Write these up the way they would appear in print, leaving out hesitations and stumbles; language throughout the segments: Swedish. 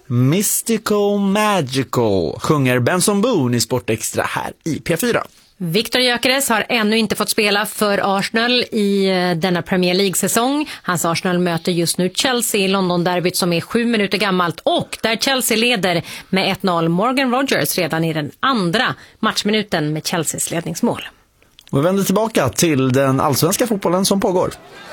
Mystical Magical sjunger Benson Boone i Sportextra här i P4. Viktor Gyökeres har ännu inte fått spela för Arsenal i denna Premier League-säsong. Hans Arsenal möter just nu Chelsea i London-derbyt som är 7 minuter gammalt och där Chelsea leder med 1-0. Morgan Rogers redan i den andra matchminuten med Chelseas ledningsmål. Och vi vänder tillbaka till den allsvenska fotbollen som pågår.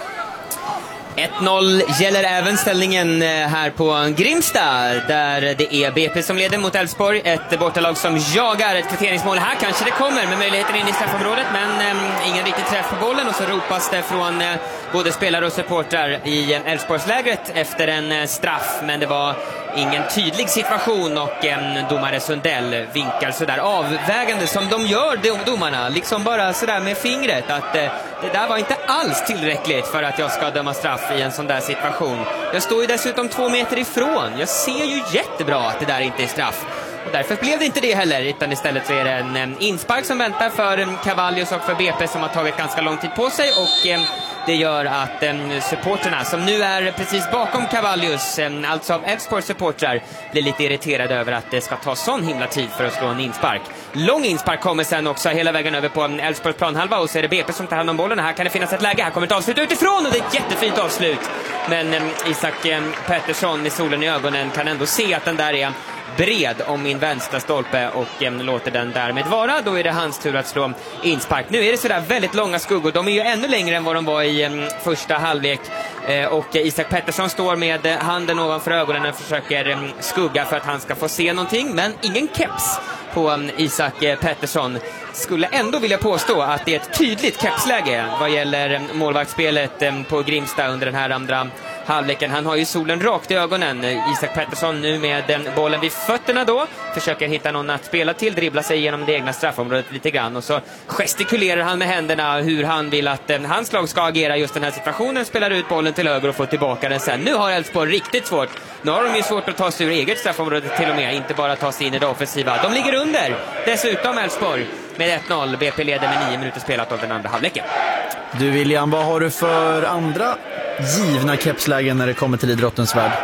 1-0 gäller även ställningen här på Grimsta där det är BP som leder mot Elfsborg. Ett bortalag som jagar ett kvitteringsmål. Här kanske det kommer med möjligheten in i straffområdet men ingen riktig träff på bollen och så ropas det från både spelare och supportrar i Elfsborgslägret efter en straff, men det var ingen tydlig situation och domare Sundell vinkar sådär avvägande som de gör, domarna, liksom bara sådär med fingret att det där var inte alls tillräckligt för att jag ska döma straff i en sån där situation. Jag står ju dessutom 2 meter ifrån. Jag ser ju jättebra att det där inte är straff. Och därför blev det inte det heller, utan istället så är det en inspark som väntar för Cavallius och för BP som har tagit ganska lång tid på sig och det gör att supporterna som nu är precis bakom Cavallius, alltså av Elfsborgs supportrar, blir lite irriterade över att det ska ta sån himla tid för att slå en inspark. Lång inspark kommer sen också hela vägen över på Elfsborgs planhalva och så är det BP som tar hand om bollen. Här kan det finnas ett läge, här kommer ett avslut utifrån och det är ett jättefint avslut. Men Isak Pettersson med solen i ögonen kan ändå se att den där är bred om min vänstra stolpe och låter den därmed vara. Då är det hans tur att slå inspark. Nu är det sådär väldigt långa skuggor. De är ju ännu längre än vad de var i första halvlek. Och Isak Pettersson står med handen ovanför ögonen och försöker skugga för att han ska få se någonting. Men ingen keps på Isak Pettersson. Skulle ändå vilja påstå att det är ett tydligt kepsläge vad gäller målvaktsspelet på Grimsta under den här andra halvleken. Han har ju solen rakt i ögonen. Isak Pettersson nu med bollen vid fötterna då. Försöker hitta någon att spela till, dribbla sig genom det egna straffområdet lite grann. Och så gestikulerar han med händerna hur han vill att hans lag ska agera just den här situationen. Spelar ut bollen till höger och får tillbaka den sen. Nu har Elfsborg riktigt svårt. Nu har de ju svårt att ta sig ur eget straffområde till och med. Inte bara ta sig in i det offensiva. De ligger under. Dessutom Elfsborg med 1-0. BP leder med 9 minuter spelat av den andra halvleken. Du William, vad har du för andra givna kepslägen när det kommer till idrottens värld?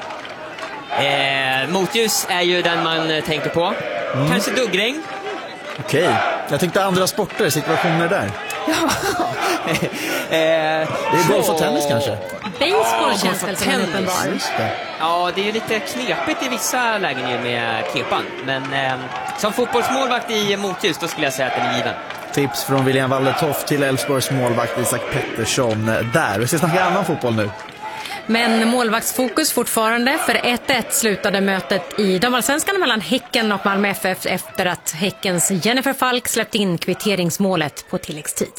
Motljus är ju den man tänker på. Kanske duggregn. Okej, jag tänkte andra sporter, situationer där. Det är golf och tennis kanske. Baseball känns väl som en uppenbar. Ja, det är ju lite knepigt i vissa lägen ju med kepan. Men som fotbollsmålvakt i motljus då skulle jag säga att den är given. Tips från William Wallertoft till Elfsborgs målvakt Isak Pettersson där. Vi ska snacka annan fotboll nu. Men målvaktsfokus fortfarande, för 1-1 slutade mötet i damallsvenskan mellan Häcken och Malmö FF efter att Häckens Jennifer Falk släppte in kvitteringsmålet på tilläggstid.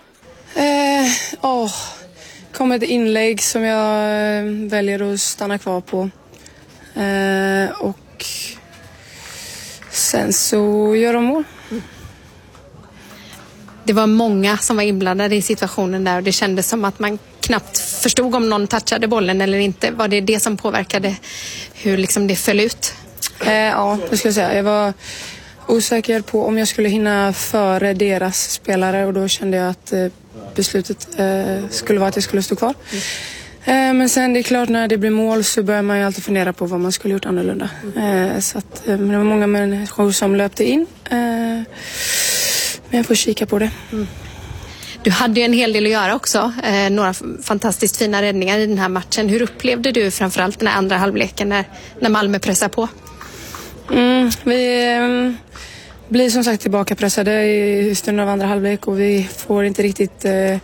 Kom ett inlägg som jag väljer att stanna kvar på. Och sen så gör de mål. Det var många som var inblandade i situationen där och det kändes som att man knappt förstod om någon touchade bollen eller inte. Var det som påverkade hur liksom det föll ut? Ja, det skulle jag säga. Jag var osäker på om jag skulle hinna före deras spelare och då kände jag att beslutet skulle vara att jag skulle stå kvar. Men sen det är klart, när det blir mål så börjar man ju alltid fundera på vad man skulle gjort annorlunda. Så att, men det var många människor som löpte in. Men jag får kika på det. Du hade ju en hel del att göra också. Några fantastiskt fina räddningar i den här matchen. Hur upplevde du framförallt den här andra halvleken när Malmö pressar på? Vi blir som sagt tillbaka pressade i stunden av andra halvlek och vi får inte riktigt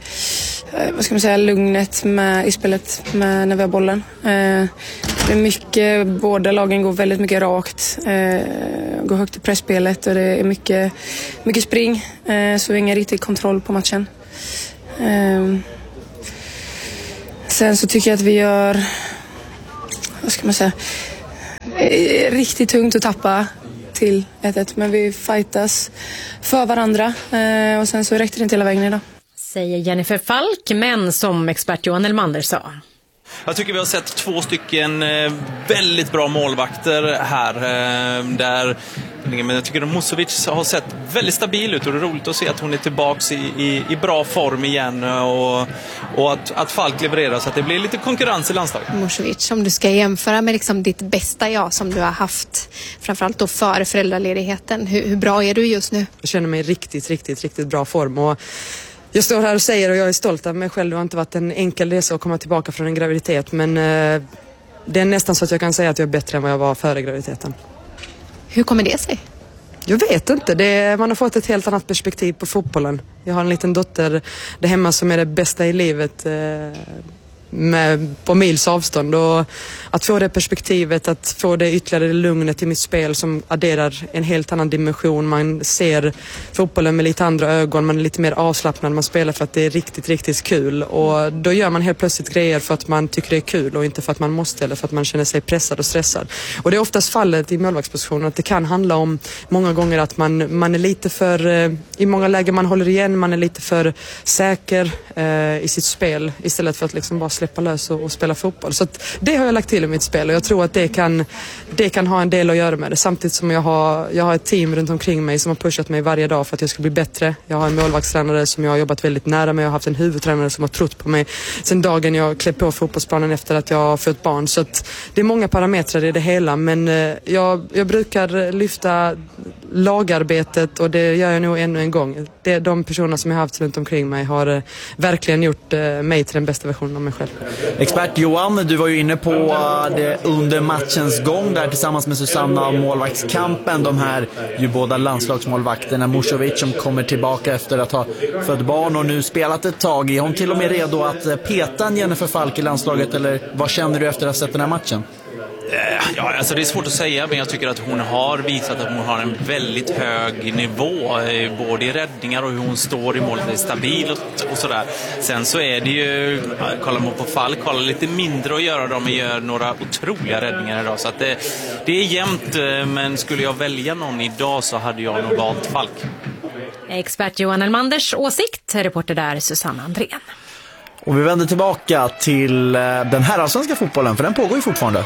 lugnet i spelet när vi har bollen. Det är mycket, båda lagen går väldigt mycket rakt, går högt i pressspelet och det är mycket spring, så vi har ingen riktig kontroll på matchen. Sen så tycker jag att vi gör, riktigt tungt att tappa till 1-1, men vi fightas för varandra och sen så räckte det inte hela vägen idag. Säger Jennifer Falk, men som expert Johan Elmander sa. Jag tycker vi har sett 2 stycken väldigt bra målvakter här. Där säkerligen, men jag tycker att Musovic har sett väldigt stabil ut och det är roligt att se att hon är tillbaks i bra form igen och att Falk levererar så att det blir lite konkurrens i landslaget. Musovic, om du ska jämföra med liksom ditt bästa jag som du har haft, framförallt då före föräldraledigheten, hur bra är du just nu? Jag känner mig riktigt bra form och jag står här och säger, och jag är stolt av mig själv, det har inte varit en enkel resa att komma tillbaka från en graviditet, men det är nästan så att jag kan säga att jag är bättre än vad jag var före graviditeten. Hur kommer det sig? Jag vet inte, man har fått ett helt annat perspektiv på fotbollen. Jag har en liten dotter där hemma som är det bästa i livet på mils avstånd, och att få det perspektivet, att få det ytterligare lugnet i mitt spel som adderar en helt annan dimension. Man ser fotbollen med lite andra ögon, man är lite mer avslappnad, man spelar för att det är riktigt kul, och då gör man helt plötsligt grejer för att man tycker det är kul och inte för att man måste eller för att man känner sig pressad och stressad. Och det är oftast fallet i målvaktspositionen, att det kan handla om många gånger att man är lite för, i många lägen man håller igen, man är lite för säker i sitt spel istället för att liksom bara släppa lös och spela fotboll. Så att det har jag lagt till i mitt spel, och jag tror att det kan ha en del att göra med det. Samtidigt som jag har ett team runt omkring mig som har pushat mig varje dag för att jag ska bli bättre. Jag har en målvaktstränare som jag har jobbat väldigt nära med. Jag har haft en huvudtränare som har trott på mig sen dagen jag klev på fotbollsplanen efter att jag har fött barn. Så att det är många parametrar i det hela, men jag brukar lyfta lagarbetet, och det gör jag nog ännu en gång. De personer som jag har haft runt omkring mig har verkligen gjort mig till den bästa versionen av mig själv. Expert Johan, du var ju inne på det under matchens gång där tillsammans med Susanna, målvaktskampen. De här ju båda landslagsmålvakterna, Musovic som kommer tillbaka efter att ha fött barn och nu spelat ett tag. Är hon till och med redo att peta Jennifer Falk i landslaget, eller vad känner du efter att ha sett den här matchen? Ja, alltså det är svårt att säga, men jag tycker att hon har visat att hon har en väldigt hög nivå, både i räddningar och hur hon står i målet, är stabil och sådär. Sen så är det ju, kollar man på Falk, har lite mindre att göra, de gör några otroliga räddningar idag, så att det är jämnt, men skulle jag välja någon idag så hade jag nog valt Falk. Expert Johan Elmanders åsikt, reporter där Susanna Andrén. Och vi vänder tillbaka till den här allsvenska fotbollen, för den pågår ju fortfarande.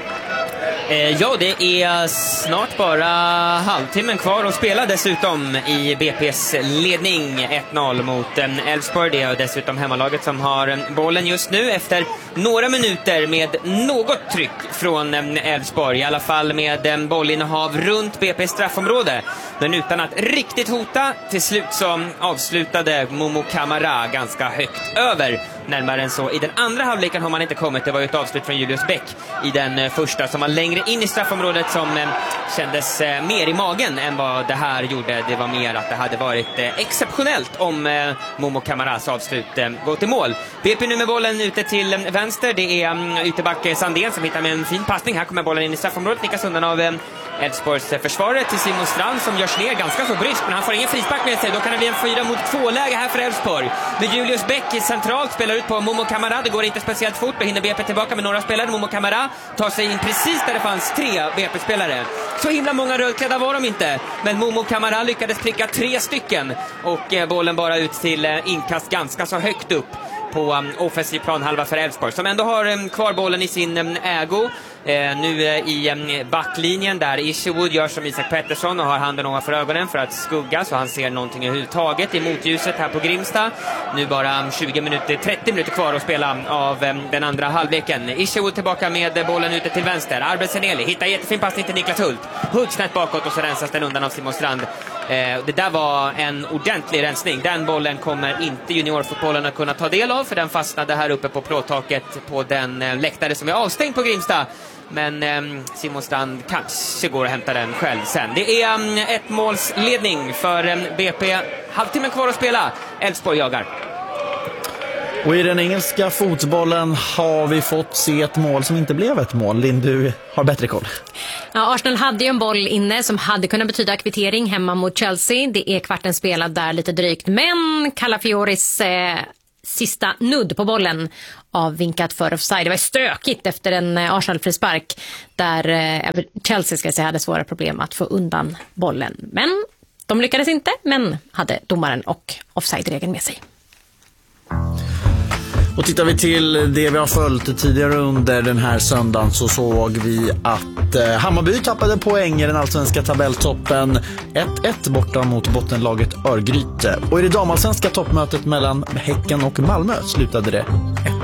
Ja, det är snart bara halvtimmen kvar att spela dessutom i BP's ledning 1-0 mot Elfsborg. Det är dessutom hemmalaget som har bollen just nu efter några minuter med något tryck från Elfsborg. I alla fall med bollinnehav runt BP's straffområde. Men utan att riktigt hota, till slut så avslutade Momo Kamara ganska högt över. Närmare än så. I den andra halvleken har man inte kommit. Det var ju ett avslut från Julius Bäck i den första som var längre in i straffområdet, som kändes mer i magen än vad det här gjorde. Det var mer att det hade varit exceptionellt om Momo Kamaras avslut gått i mål. BP nu med bollen ute till vänster. Det är ytterback Sandén som hittar med en fin passning. Här kommer bollen in i straffområdet. Nickas undan av Elfsborgs försvarare till Simon Strand som görs ner ganska så bryskt, men han får ingen frispark med sig. Då kan det bli en 4-mot-2-läge här för Elfsborg. Med Julius Bäck centralt spelar ut på Momo Kamara. Det går inte speciellt fort. Då hinner BP tillbaka med några spelare. Momo Kamara tar sig in precis där det fanns 3 BP-spelare. Så himla många rödklädda var de inte. Men Momo Kamara lyckades pricka 3 stycken. Och bollen bara ut till inkast ganska så högt upp på offensiv planhalva för Elfsborg, som ändå har kvar bollen i sin ägo. Nu i backlinjen där Isherwood gör som Isak Pettersson och har handen ovanför ögonen för att skugga så han ser någonting överhuvudtaget i motljuset här på Grimsta. Nu bara 30 minuter kvar att spela av den andra halvleken. Isherwood tillbaka med bollen ute till vänster. Arbetseneli hittar jättefin passning till Niklas Hult. Hult snett bakåt och så rensas den undan av Simon Strand. Det där var en ordentlig rensning. Den bollen kommer inte juniorfotbollen att kunna ta del av, för den fastnade här uppe på plåttaket på den läktare som är avstängd på Grimsta. Men Simon Strand kanske går att hämta den själv sen. Det är ett målsledning för BP. Halvtimmen kvar att spela. Elfsborg jagar. Och i den engelska fotbollen har vi fått se ett mål som inte blev ett mål. Linn, du har bättre koll. Ja, Arsenal hade ju en boll inne som hade kunnat betyda kvittering hemma mot Chelsea. Det är kvarten spelad där lite drygt. Men Calafioris sista nudd på bollen avvinkat för offside. Det var stökigt efter en Arsenal-frispark där Chelsea ska säga hade svåra problem att få undan bollen. Men de lyckades inte, men hade domaren och offside-regeln med sig. Och tittar vi till det vi har följt tidigare under den här söndagen så såg vi att Hammarby tappade poäng i den allsvenska tabelltoppen 1-1 borta mot bottenlaget Örgryte. Och i det damallsvenska toppmötet mellan Häcken och Malmö slutade det 1-1.